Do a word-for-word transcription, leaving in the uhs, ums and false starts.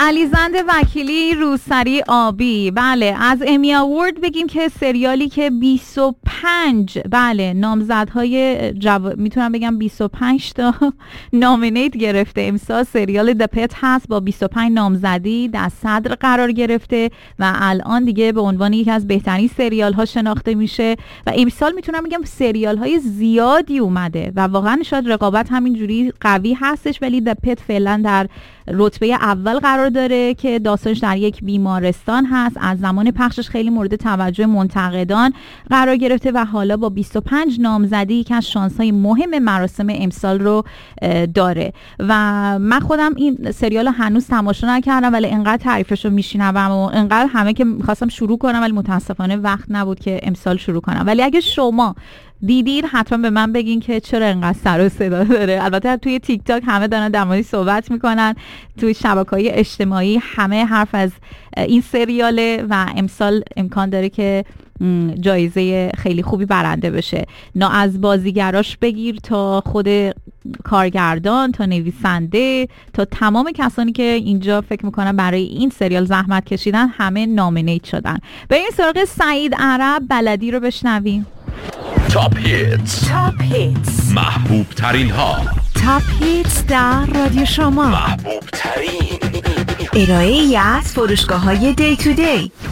علیزند وکیلی، روسری آبی. بله، از امی اوارد بگیم که سریالی که بیست و پنج بله نامزدهای جو... میتونم بگم بیست و پنج تا نامینیت گرفته امسال. سریال د پت هست با بیست و پنج نامزدی در صدر قرار گرفته و الان دیگه به عنوان یکی از بهترین سریال ها شناخته میشه و امسال میتونم بگم سریال های زیادی اومده و واقعا شاید رقابت همینجوری قوی هستش، ولی د پت فعلا در رتبه اول قرار داره که داستانش در یک بیمارستان هست. از زمان پخشش خیلی مورد توجه منتقدان قرار گرفته و حالا با بیست و پنج نامزدی یک از شانس‌های مهم مراسم امسال رو داره و من خودم این سریال رو هنوز تماشا نکردم ولی انقدر تعریفش رو میشنوم و انقدر همه که می‌خواستم شروع کنم ولی متاسفانه وقت نبود که امسال شروع کنم. ولی اگه شما دیدین حتما به من بگین که چرا اینقدر سر و صدا داره. البته توی تیک تاک همه دارن در موردش صحبت میکنن، توی شبکه‌های اجتماعی همه حرف از این سریاله و امسال امکان داره که جایزه خیلی خوبی برنده بشه. نه از بازیگراش بگیر تا خود کارگردان تا نویسنده تا تمام کسانی که اینجا فکر میکنن برای این سریال زحمت کشیدن همه نامینیت شدن. بریم سراغ سعید عرب بلدی رو بشنویم. تاپ هیتس تاپ هیتس محبوب ترین ها تاپ هیتس در رادیو شما محبوب ترین ارائه ای از فروشگاه های دی تو دی.